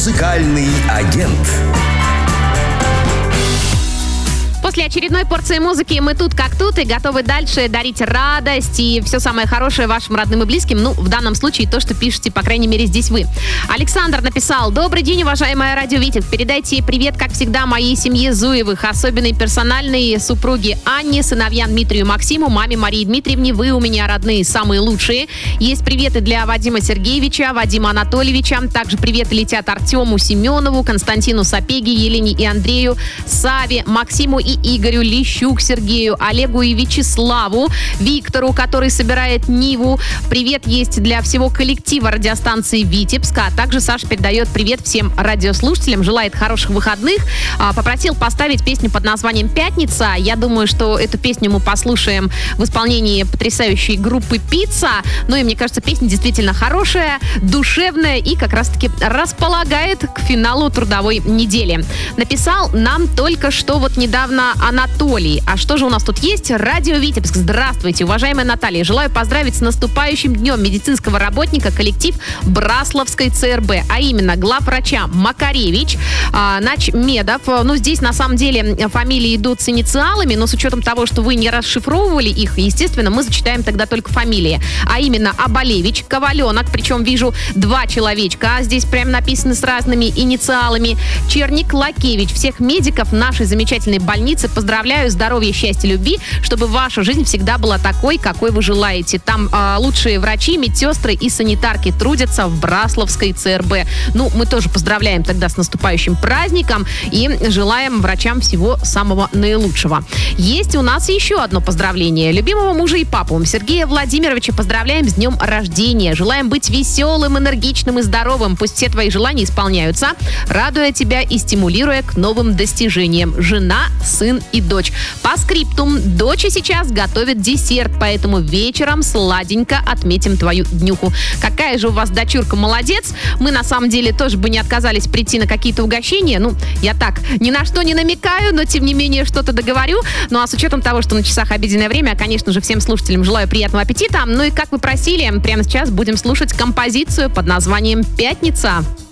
Музыкальный агент. После очередной порции музыки мы тут как тут и готовы дальше дарить радость и все самое хорошее вашим родным и близким. Ну, в данном случае то, что пишете, по крайней мере, здесь вы. Александр написал: добрый день, уважаемая Радио Витек. Передайте привет, как всегда, моей семье Зуевых, особенно и персональной супруге Анне, сыновьям Дмитрию, Максиму, маме Марии Дмитриевне. Вы у меня родные, самые лучшие. Есть приветы для Вадима Сергеевича, Вадима Анатольевича. Также приветы летят Артему Семенову, Константину Сапеге, Елене и Андрею, Саве, Максиму и Игорю, Лещук Сергею, Олегу и Вячеславу, Виктору, который собирает Ниву. Привет есть для всего коллектива радиостанции Витебска. А также Саша передает привет всем радиослушателям, желает хороших выходных. Попросил поставить песню под названием «Пятница». Я думаю, что эту песню мы послушаем в исполнении потрясающей группы «Пицца». Ну и мне кажется, песня действительно хорошая, душевная и как раз-таки располагает к финалу трудовой недели. Написал нам только что вот недавно Анатолий. А что же у нас тут есть? Радио Витебск. Здравствуйте, уважаемая Наталья. Желаю поздравить с наступающим днем медицинского работника коллектив Брасловской ЦРБ, а именно главврача Макаревич, начмедов. Ну, здесь на самом деле фамилии идут с инициалами, но с учетом того, что вы не расшифровывали их, естественно, мы зачитаем тогда только фамилии. А именно Абалевич, Коваленок, причем вижу 2 человечка, а здесь прям написано с разными инициалами. Черник, Лакевич. Всех медиков нашей замечательной больницы поздравляю, здоровья, счастья, любви, чтобы ваша жизнь всегда была такой, какой вы желаете. Там лучшие врачи, медсестры и санитарки трудятся в Брасловской ЦРБ. Ну, мы тоже поздравляем тогда с наступающим праздником и желаем врачам всего самого наилучшего. Есть у нас еще одно поздравление. Любимого мужа и папу Сергея Владимировича поздравляем с днем рождения. Желаем быть веселым, энергичным и здоровым. Пусть все твои желания исполняются, радуя тебя и стимулируя к новым достижениям. Жена, сын и дочь. По скриптум. Дочь сейчас готовит десерт, поэтому вечером сладенько отметим твою днюху. Какая же у вас дочурка молодец. Мы на самом деле тоже бы не отказались прийти на какие-то угощения. Ну, я так ни на что не намекаю, но тем не менее что-то договорю. Ну а с учетом того, что на часах обеденное время, конечно же, всем слушателям желаю приятного аппетита. Ну и как вы просили, прямо сейчас будем слушать композицию под названием «Пятница».